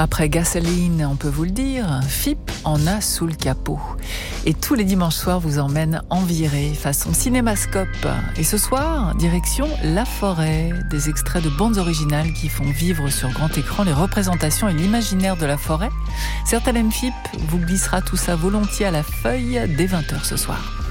Après Gasoline, on peut vous le dire, FIP en a sous le capot. Et tous les dimanches soirs vous emmène en virée, façon cinémascope. Et ce soir, direction La Forêt, des extraits de bandes originales qui font vivre sur grand écran les représentations et l'imaginaire de la forêt. Certains FIP vous glissera tout ça volontiers à la feuille dès 20h ce soir.